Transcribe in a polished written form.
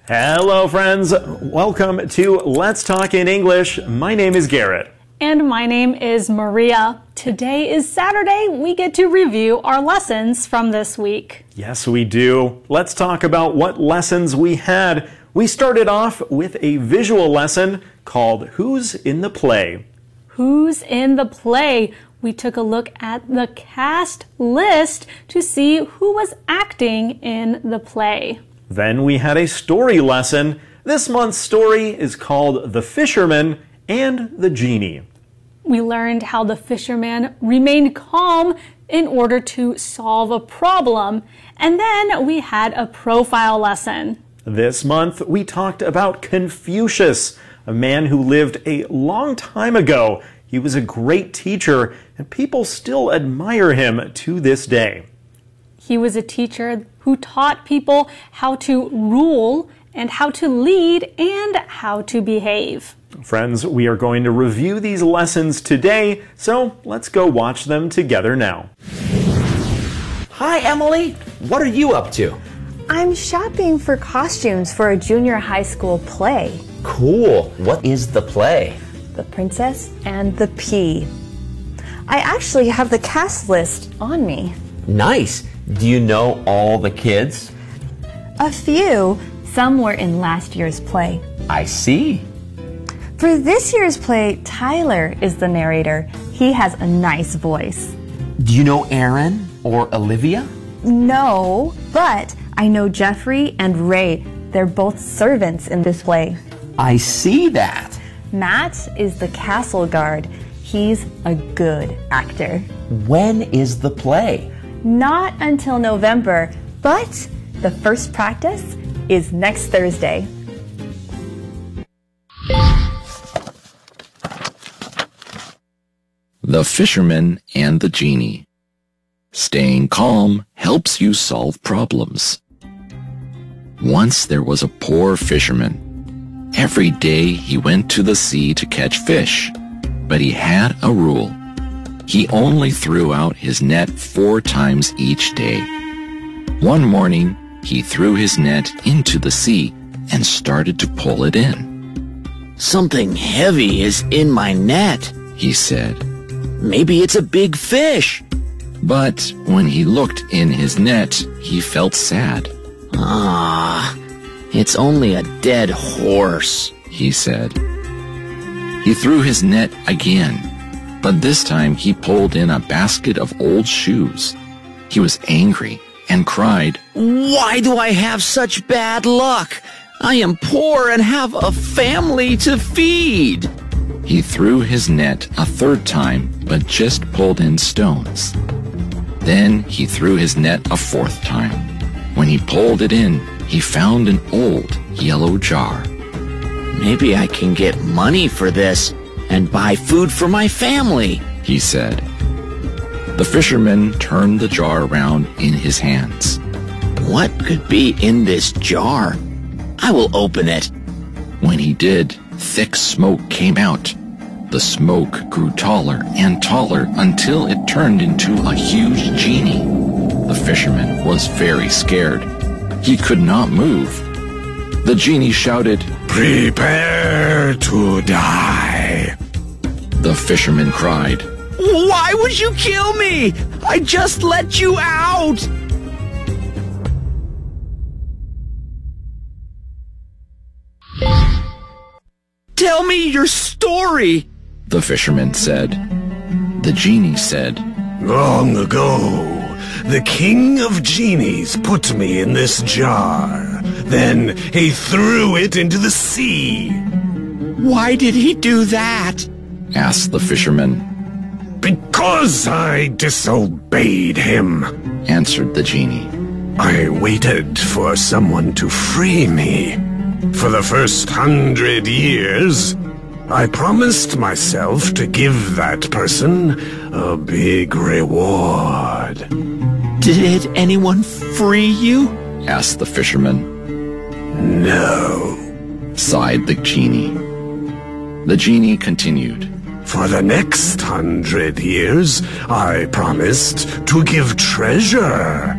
Hello, friends. Welcome to Let's Talk in English. My name is Garrett. And my name is Maria. Today is Saturday. We get to review our lessons from this week. Yes, we do. Let's talk about what lessons we had. We started off with a visual lesson called Who's in the Play? Who's in the play? We took a look at the cast list to see who was acting in the play. Then we had a story lesson. This month's story is called The Fisherman and the Genie. We learned how the fisherman remained calm in order to solve a problem. And then we had a profile lesson. This month we talked about Confucius, a man who lived a long time ago. He was a great teacher, and people still admire him to this day. He was a teacher who taught people how to rule and how to lead and how to behave. Friends, we are going to review these lessons today, so let's go watch them together now. Hi, Emily. What are you up to? I'm shopping for costumes for a junior high school play. Cool. What is the play? The Princess and the Pea. I actually have the cast list on me. Nice. Do you know all the kids? A few. Some were in last year's play. I see. For this year's play, Tyler is the narrator. He has a nice voice. Do you know Aaron or Olivia? No, but I know Jeffrey and Ray. They're both servants in this play. I see that. Matt is the castle guard. He's a good actor. When is the play? Not until November, but the first practice is next Thursday. The Fisherman and the Genie. Staying calm helps you solve problems. Once there was a poor fisherman. Every day he went to the sea to catch fish, but he had a rule. He only threw out his net 4 times each day. One morning, he threw his net into the sea and started to pull it in. Something heavy is in my net, he said. Maybe it's a big fish. But when he looked in his net, he felt sad. Ah, it's only a dead horse, he said. He threw his net again, but this time he pulled in a basket of old shoes. He was angry and cried, Why do I have such bad luck? I am poor and have a family to feed. He threw his net a 3rd time, but just pulled in stones. Then he threw his net a 4th time. When he pulled it in, he found an old yellow jar. Maybe I can get money for this and buy food for my family, he said. The fisherman turned the jar around in his hands. What could be in this jar? I will open it. When he did, thick smoke came out. The smoke grew taller and taller until it turned into a huge genie. The fisherman was very scared. He could not move. The genie shouted, Prepare to die. The fisherman cried, Why would you kill me? I just let you out. Tell me your story, the fisherman said. The genie said, Long ago, the king of genies put me in this jar. Then he threw it into the sea. Why did he do that? asked the fisherman. Because I disobeyed him, answered the genie. I waited for someone to free me. For the first 100 years, I promised myself to give that person a big reward. Did anyone free you? asked the fisherman. No, sighed the genie. The genie continued. For the next 100 years, I promised to give treasure